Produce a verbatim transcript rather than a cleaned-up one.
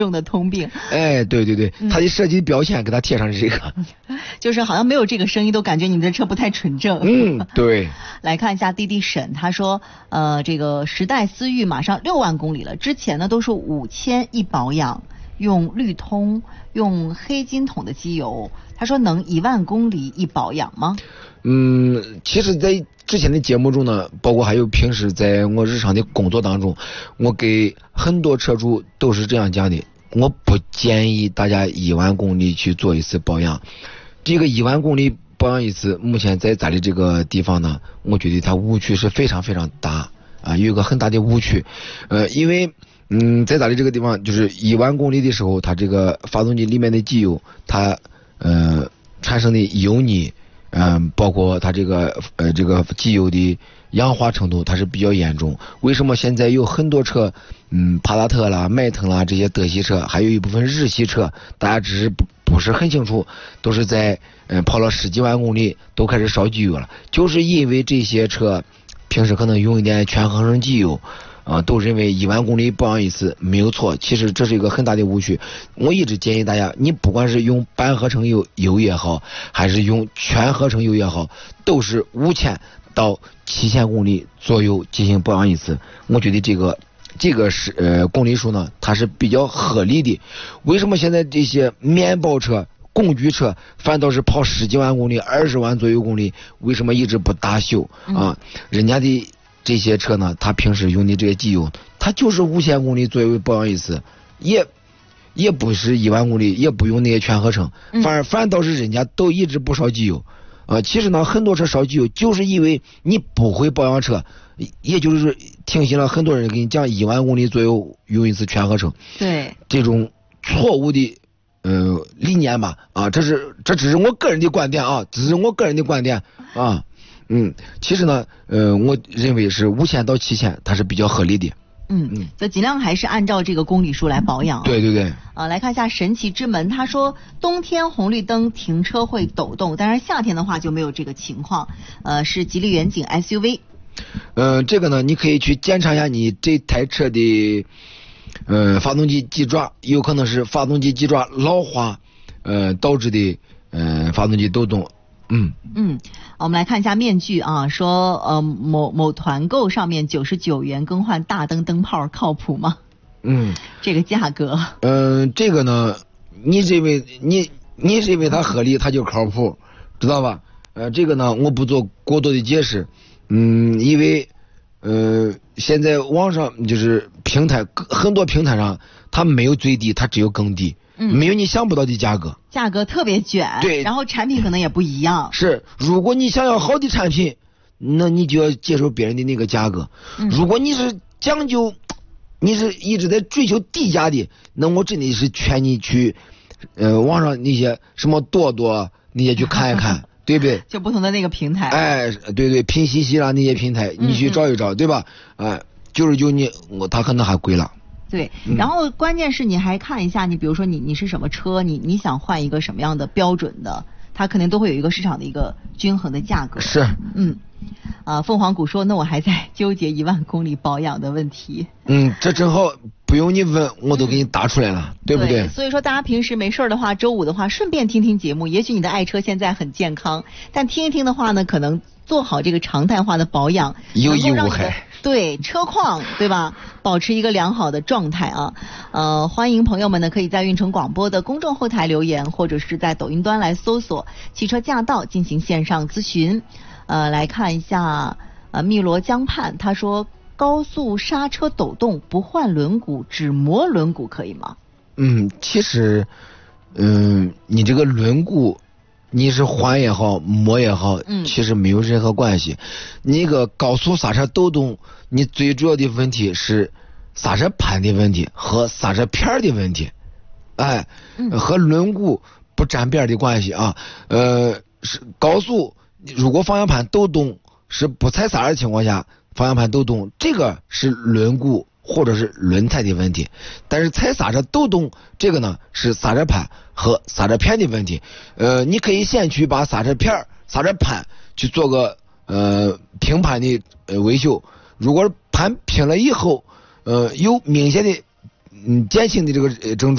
用的通病。 哎，对对对，它的设计标签给它贴上这个， 就是好像没有这个声音都感觉你的车不太纯正。 嗯，对。 来看一下滴滴沈，他说，呃，这个时代思域马上六万公里了，之前呢都是五千一保养，用绿通，用黑金桶的机油，他说能一万公里一保养吗？ 嗯，其实，在之前的节目中呢，包括还有平时在我日常的工作当中，我给很多车主都是这样讲的。我不建议大家一万公里去做一次保养，这个一万公里保养一次，目前在咱的这个地方呢，我觉得它误区是非常非常大啊，有一个很大的误区，呃，因为嗯，在咱的这个地方，就是一万公里的时候，它这个发动机里面的机油，它呃产生的油腻，嗯、呃，包括它这个呃这个机油的氧化程度，它是比较严重。为什么现在有很多车？嗯，帕萨特啦、迈腾啦这些德系车，还有一部分日系车，大家只是不不是很清楚，都是在嗯、呃、跑了十几万公里都开始烧机油了，就是因为这些车平时可能用一点全合成机油，啊、呃，都认为一万公里保养一次没有错，其实这是一个很大的误区。我一直建议大家，你不管是用半合成油油也好，还是用全合成油也好，都是五千到七千公里左右进行保养一次。我觉得这个。这个是呃公里数呢，它是比较合理的。为什么现在这些面包车、工具车反倒是跑十几万公里、二十万左右公里，为什么一直不大修啊？人家的这些车呢，它平时用的这些机油，它就是五千公里左右保养一次，也也不是一万公里，也不用那些全合成，反而反倒是人家都一直不烧机油。啊，其实呢，很多车烧机油就是因为你不会保养车，也就是听信了很多人给你讲一万公里左右用一次全合成， 对这种错误的呃理念吧，啊，这是这只是我个人的观点啊，只是我个人的观点啊，嗯，其实呢，呃，我认为是五千到七千，它是比较合理的。 嗯嗯，就尽量还是按照这个公里数来保养、啊。 对对对。 啊，来看一下神奇之门，他说冬天红绿灯停车会抖动，但是夏天的话就没有这个情况。呃，是吉利远景 S U V。 嗯、呃，这个呢，你可以去检查一下你这台车的，呃，发动机鸡爪，有可能是发动机鸡爪老化，呃，导致的，呃，发动机抖动。嗯嗯，我们来看一下面具啊，说呃某某团购上面九十九元更换大灯灯泡靠谱吗？ 嗯， 这个价格。 嗯、呃，这个呢，你认为你你认为它合理，它就靠谱，知道吧？呃，这个呢，我不做过多的解释。嗯，因为呃，现在网上就是平台很多平台上，它没有最低，它只有更低。嗯，没有你想不到的价格， 价格特别卷， 对， 然后产品可能也不一样。 是，如果你想要好的产品，那你就要接受别人的那个价格。嗯、如果你是讲究，你是一直在追求低价的，那我真的是劝你去，呃，网上那些什么多多那些去看一看，对不对？ 就不同的那个平台。 哎，对对，拼夕夕啦那些平台，你去找一找，嗯、对吧？哎，就是就你我，他可能还贵了。 对，然后关键是你还看一下，你比如说你你是什么车，你你想换一个什么样的标准的，它肯定都会有一个市场的一个均衡的价格。 是， 嗯，啊，凤凰谷说，那我还在纠结一万公里保养的问题。 嗯，这正好不用你问，我都给你答出来了，嗯、对不对？ 对，所以说大家平时没事的话，周五的话顺便听听节目，也许你的爱车现在很健康，但听一听的话呢，可能做好这个常态化的保养， 有益无害。 对车况对吧，保持一个良好的状态啊。呃，欢迎朋友们呢可以在运城广播的公众后台留言，或者是在抖音端来搜索汽车驾到进行线上咨询。呃，来看一下呃汨罗江畔，他说高速刹车抖动不换轮毂只磨轮毂可以吗？ 嗯，其实嗯你这个轮毂你是换也好磨也好，嗯，其实没有任何关系。你个高速刹车抖动，你最主要的问题是刹车盘的问题和刹车片的问题，哎，嗯、和轮毂不沾边的关系啊。呃，是高速如果方向盘抖动是不踩刹车的情况下，方向盘抖动，这个是轮毂或者是轮胎的问题，但是踩刹车抖动这个呢是刹车盘和刹车片的问题。呃，你可以先去把刹车片、刹车盘去做个呃平盘的呃维修。如果盘平了以后，呃有明显的嗯减轻的这个症状。